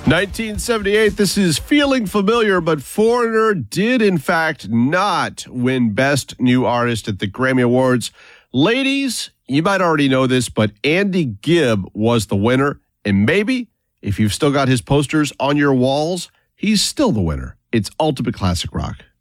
1978, this is feeling familiar, but Foreigner did, in fact, not win Best New Artist at the Grammy Awards. Ladies, you might already know this, but Andy Gibb was the winner. And maybe, if you've still got his posters on your walls, he's still the winner. It's Ultimate Classic Rock.